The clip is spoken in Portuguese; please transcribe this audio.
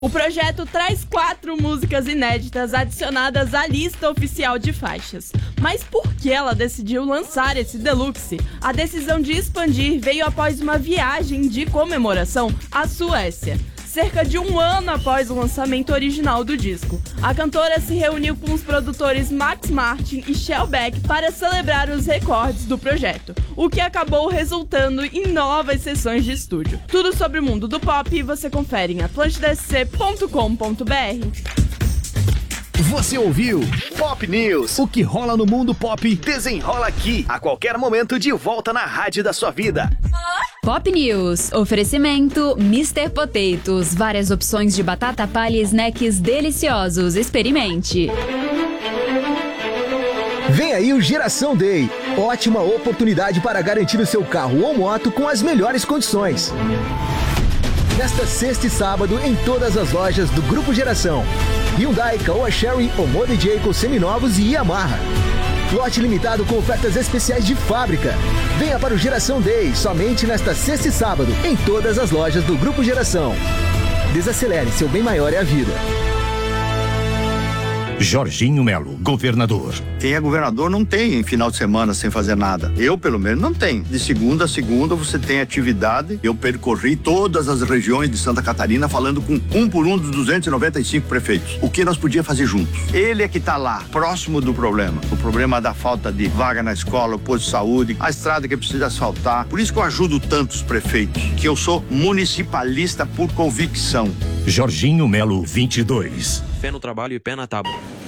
O projeto traz 4 músicas inéditas adicionadas à lista oficial de faixas. Mas por que ela decidiu lançar esse deluxe? A decisão de expandir veio após uma viagem de comemoração à Suécia. Cerca de um ano após o lançamento original do disco, a cantora se reuniu com os produtores Max Martin e Shell Beck para celebrar os recordes do projeto, o que acabou resultando em novas sessões de estúdio. Tudo sobre o mundo do pop você confere em atlantidasc.com.br. Você ouviu Pop News. O que rola no mundo pop desenrola aqui, a qualquer momento, de volta na rádio da sua vida. Pop News. Oferecimento Mr. Potatoes. Várias opções de batata palha e snacks deliciosos. Experimente. Vem aí o Geração Day. Ótima oportunidade para garantir o seu carro ou moto com as melhores condições. Nesta sexta e sábado, em todas as lojas do Grupo Geração. Hyundai, Caoa Chery, Omoda Jayco seminovos e Yamaha. Lote limitado com ofertas especiais de fábrica. Venha para o Geração Day, somente nesta sexta e sábado, em todas as lojas do Grupo Geração. Desacelere, seu bem maior é a vida. Jorginho Melo, governador. Quem é governador não tem final de semana sem fazer nada. Eu, pelo menos, não tenho. De segunda a segunda você tem atividade. Eu percorri todas as regiões de Santa Catarina falando com um por um dos 295 prefeitos. O que nós podíamos fazer juntos? Ele é que está lá, próximo do problema. O problema da falta de vaga na escola, o posto de saúde, a estrada que precisa asfaltar. Por isso que eu ajudo tantos prefeitos, que eu sou municipalista por convicção. Jorginho Melo, 22. Fé no trabalho e pé na tábua.